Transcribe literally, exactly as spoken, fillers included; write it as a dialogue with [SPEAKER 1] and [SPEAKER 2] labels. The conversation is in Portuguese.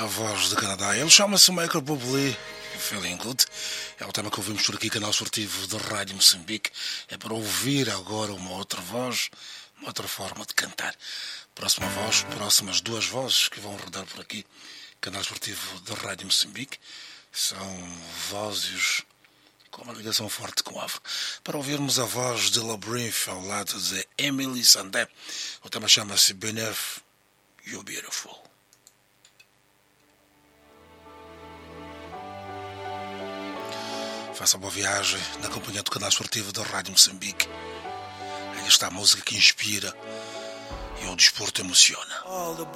[SPEAKER 1] A voz do Canadá. Ele chama-se Michael Bublé. Feeling Good. É o tema que ouvimos por aqui, canal esportivo da Rádio Moçambique. É para ouvir agora uma outra voz, uma outra forma de cantar. Próxima voz, próximas duas vozes que vão rodar por aqui, canal esportivo da Rádio Moçambique. São vozes com uma ligação forte com o Afro. Para ouvirmos a voz de Labyrinth ao lado de Emily Sandé. O tema chama-se Beneath You're Beautiful. Faça boa viagem na companhia do canal esportivo da Rádio Moçambique. Aí está a música que inspira e o desporto emociona.